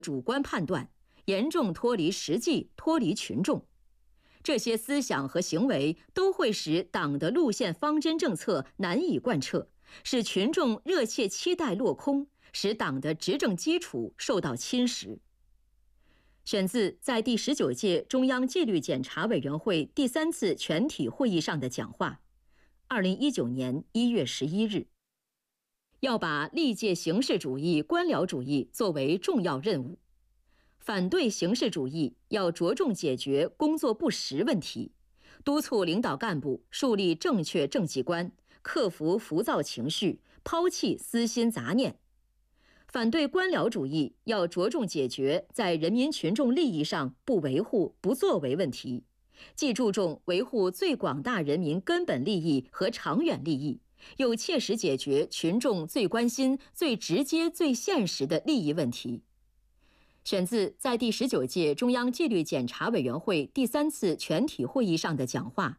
主观判断，严重脱离实际、脱离群众。这些思想和行为都会使党的路线方针政策难以贯彻，使群众热切期待落空，使党的执政基础受到侵蚀。选自在第19届中央纪律检查委员会第3次全体会议上的讲话，2019年1月11日。要把历届形式主义、官僚主义作为重要任务，反对形式主义要着重解决工作不实问题，督促领导干部树立正确政绩观，克服浮躁情绪，抛弃私心杂念。反对官僚主义要着重解决在人民群众利益上不维护、不作为问题，既注重维护最广大人民根本利益和长远利益，又切实解决群众最关心、最直接、最现实的利益问题。选自在第19届中央纪律检查委员会第3次全体会议上的讲话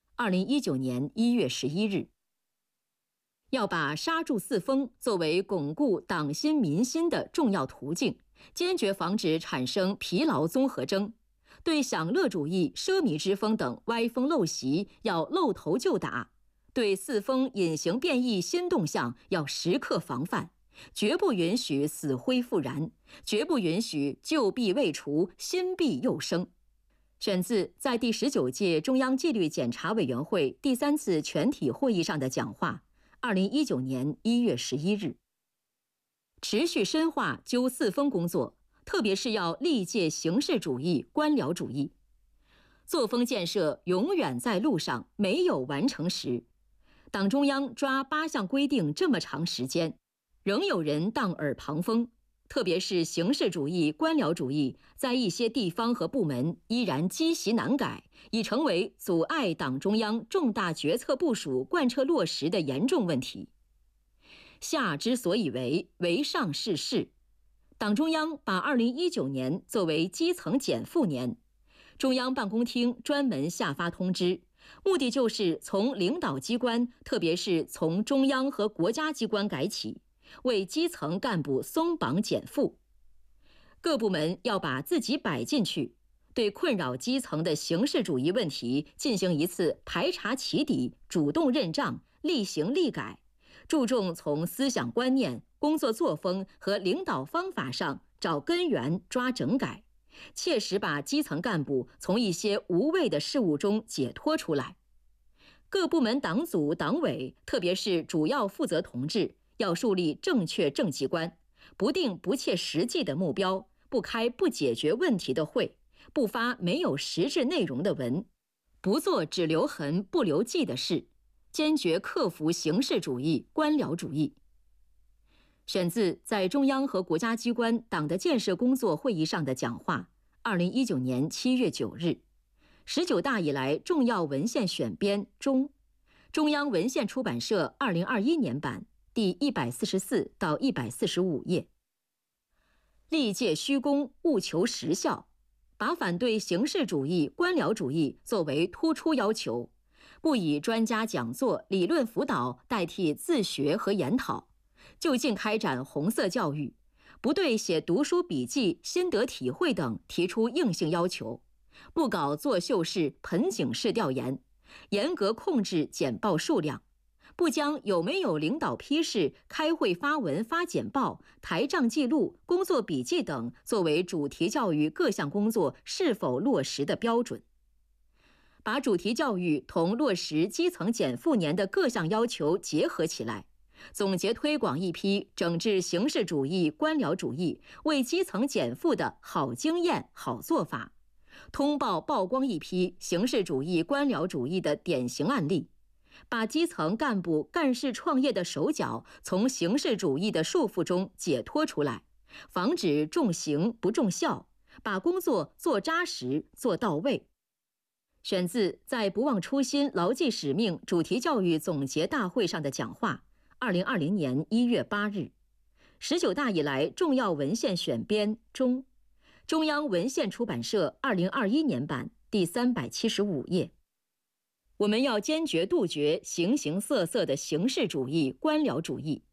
，2019年1月11日。要把刹住四风作为巩固党心民心的重要途径，坚决防止产生疲劳综合征。对享乐主义、奢靡之风等歪风陋习要露头就打，对四风隐形变异新动向要时刻防范，绝不允许死灰复燃，绝不允许旧弊未除，新弊又生。选自在第19届中央纪律检查委员会第3次全体会议上的讲话，2019年1月11日。持续深化纠四风工作，特别是要力戒形式主义、官僚主义。作风建设永远在路上，没有完成时。党中央抓8项规定这么长时间，仍有人当耳旁风，特别是形式主义、官僚主义在一些地方和部门依然积习难改，已成为阻碍党中央重大决策部署贯彻落实的严重问题。下之所以为，为上是事。党中央把2019年作为基层减负年，中央办公厅专门下发通知，目的就是从领导机关，特别是从中央和国家机关改起，为基层干部松绑减负。各部门要把自己摆进去，对困扰基层的形式主义问题进行一次排查起底，主动认账，立行立改，注重从思想观念、工作作风和领导方法上找根源、抓整改，切实把基层干部从一些无谓的事务中解脱出来。各部门党组党委，特别是主要负责同志，要树立正确政绩观，不定不切实际的目标，不开不解决问题的会，不发没有实质内容的文，不做只留痕不留迹的事，坚决克服形式主义、官僚主义。选自在中央和国家机关党的建设工作会议上的讲话，2019年7月9日。19大以来重要文献选编中，中央文献出版社2021年版第144到145页。力戒虚功，务求实效，把反对形式主义、官僚主义作为突出要求，不以专家讲座、理论辅导代替自学和研讨，就近开展红色教育，不对写读书笔记、心得体会等提出硬性要求，不搞作秀式、盆景式调研，严格控制简报数量，不将有没有领导批示、开会发文发简报、台账记录、工作笔记等作为主题教育各项工作是否落实的标准，把主题教育同落实基层减负年的各项要求结合起来，总结推广一批整治形式主义、官僚主义、为基层减负的好经验、好做法，通报曝光一批形式主义、官僚主义的典型案例，把基层干部干事创业的手脚从形式主义的束缚中解脱出来，防止重形不重效，把工作做扎实、做到位。选自在不忘初心、牢记使命主题教育总结大会上的讲话，2020年1月8日。19大以来重要文献选编中，中央文献出版社2021年版第375页。我们要坚决杜绝形形色色的形式主义、官僚主义，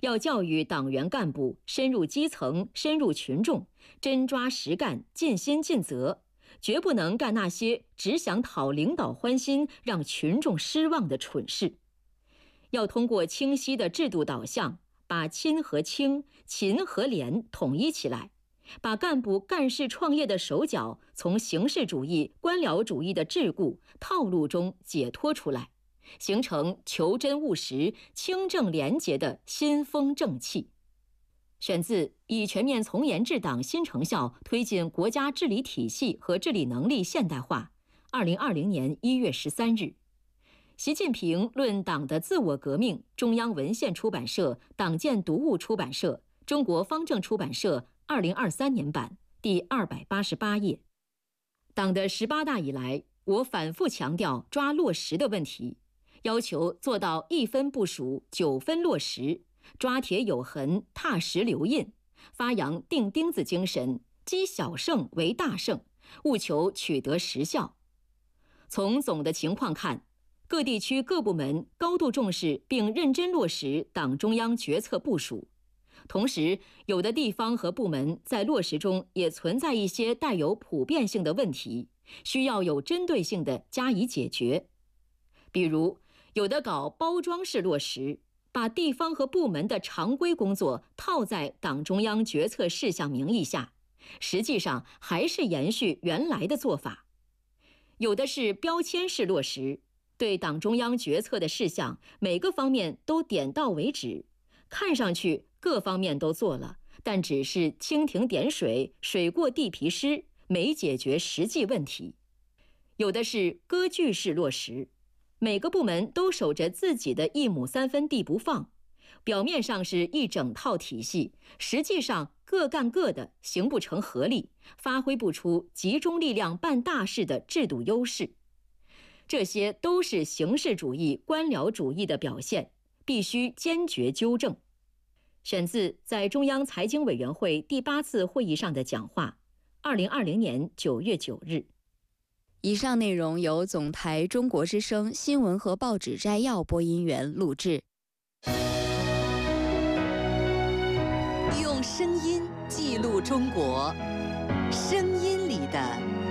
要教育党员干部深入基层、深入群众，真抓实干、尽心尽责，绝不能干那些只想讨领导欢心、让群众失望的蠢事。要通过清晰的制度导向，把亲和清、勤和廉统一起来，把干部干事创业的手脚从形式主义、官僚主义的桎梏套路中解脱出来，形成求真务实、清正廉洁的新风正气。选自《以全面从严治党新成效推进国家治理体系和治理能力现代化》，2020年1月13日。习近平论党的自我革命，中央文献出版社、党建读物出版社、中国方正出版社2023年版，第288页。党的18大以来，我反复强调抓落实的问题，要求做到1分部署9分落实，抓铁有痕，踏实留印，发扬钉钉子精神，积小胜为大胜，务求取得实效。从总的情况看，各地区各部门高度重视并认真落实党中央决策部署，同时，有的地方和部门在落实中也存在一些带有普遍性的问题，需要有针对性地加以解决。比如，有的搞包装式落实，把地方和部门的常规工作套在党中央决策事项名义下，实际上还是延续原来的做法。有的是标签式落实，对党中央决策的事项每个方面都点到为止，看上去各方面都做了，但只是蜻蜓点水，水过地皮湿，没解决实际问题。有的是割据式落实，每个部门都守着自己的1亩3分地不放，表面上是一整套体系，实际上各干各的，形不成合力，发挥不出集中力量办大事的制度优势。这些都是形式主义、官僚主义的表现，必须坚决纠正。选自在中央财经委员会第8次会议上的讲话，2020年9月9日。 以上内容由总台中国之声新闻和报纸摘要播音员录制。 用声音记录中国，声音里的